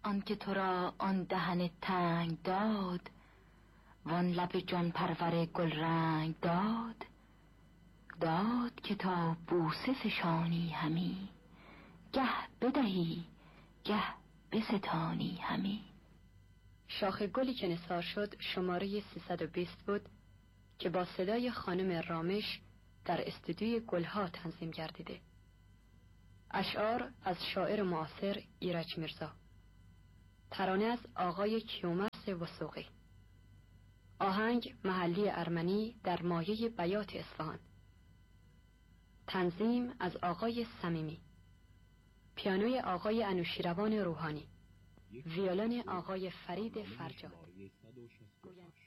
آنکه تو را آن دهن تنگ داد، وان لب جان پرور گل رنگ داد. داد که تا بوسه فشانی همی، گه بدهی گه بستانی همی. شاخ گلی که نثار شد شماره 320 بود که با صدای خانم رامش در استودیوی گلها تنظیم گردیده. اشعار از شاعر معاصر ایرج میرزا، ترانه از آقای کیومرث وثوقی، آهنگ محلی ارمنی در مایه بیات اصفهان، تنظیم از آقای صمیمی، پیانوی آقای انوشیروان روحانی، ویولن آقای فرید فرجاد.